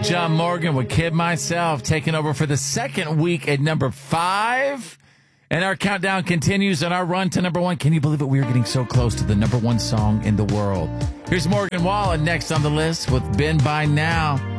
John Morgan with Kid Myself taking over for the second week at number 5. And our countdown continues on our run to number 1. Can you believe it? We are getting so close to the number 1 song in the world. Here's Morgan Wallen next on the list with Been By Now.